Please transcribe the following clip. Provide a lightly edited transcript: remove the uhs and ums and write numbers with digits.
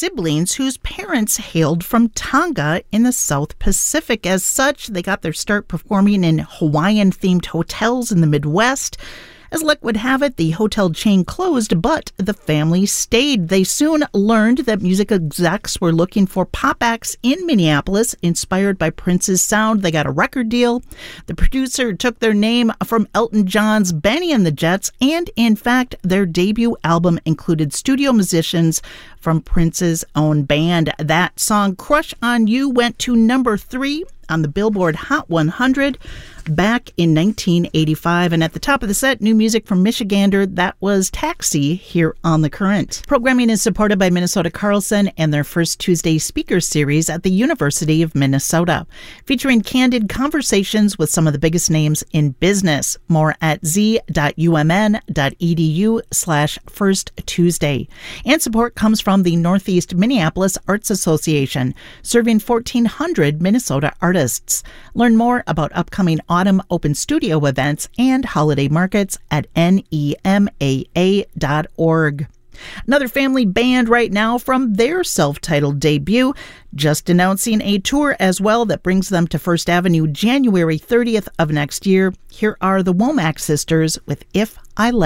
siblings whose parents hailed from Tonga in the South Pacific. As such, they got their start performing in Hawaiian-themed hotels in the Midwest. As luck would have it, the hotel chain closed, but the family stayed. They soon learned that music execs were looking for pop acts in Minneapolis, inspired by Prince's sound. They got a record deal. The producer took their name from Elton John's Benny and the Jets, and in fact, their debut album included studio musicians from Prince's own band. That song, Crush on You, went to number 3 on the Billboard Hot 100 back in 1985. And at the top of the set, new music from Michigander. That was Taxi here on The Current. Programming is supported by Minnesota Carlson and their First Tuesday speaker series at the University of Minnesota, featuring candid conversations with some of the biggest names in business. More at z.umn.edu/firsttuesday. And support comes from the Northeast Minneapolis Arts Association, serving 1,400 Minnesota artists. Learn more about upcoming autumn open studio events and holiday markets at nemaa.org. Another family band right now from their self-titled debut, just announcing a tour as well that brings them to First Avenue January 30th of next year. Here are the Womack Sisters with If I Let